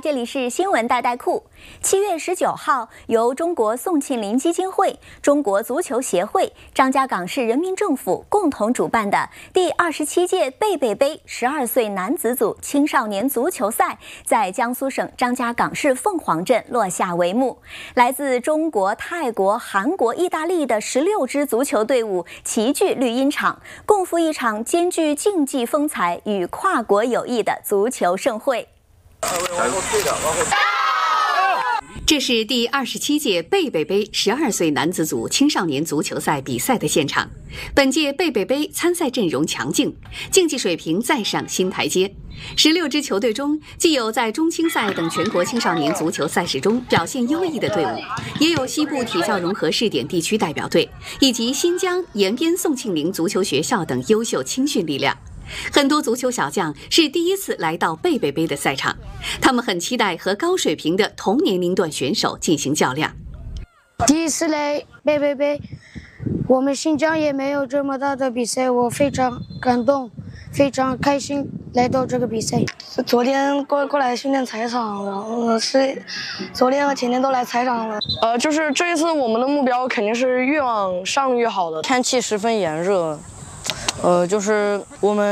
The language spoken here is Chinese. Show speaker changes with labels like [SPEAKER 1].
[SPEAKER 1] 这里是新闻大袋库。7月19号，由中国宋庆龄基金会、中国足球协会、张家港市人民政府共同主办的第27届贝贝杯12岁男子组青少年足球赛，在江苏省张家港市凤凰镇落下帷幕。来自中国、泰国、韩国、意大利的16支足球队伍齐聚绿茵场，共赴一场兼具竞技风采与跨国友谊的足球盛会。
[SPEAKER 2] 这是第27届贝贝杯12岁男子组青少年足球赛比赛的现场。本届贝贝杯参赛阵容强劲，竞技水平再上新台阶。16支球队中，既有在中青赛等全国青少年足球赛事中表现优异的队伍，也有西部体教融合试点地区代表队，以及新疆延边宋庆龄足球学校等优秀青训力量。很多足球小将是第一次来到贝贝杯的赛场，他们很期待和高水平的同年龄段选手进行较量。
[SPEAKER 3] 第一次来贝贝杯，我们新疆也没有这么大的比赛，我非常感动，非常开心来到这个比赛。
[SPEAKER 4] 昨天过来训练踩场，然后是昨天和前天都来踩场了。就是这一次我们的目标肯定是越往上越好的。天气十分炎热，就是我们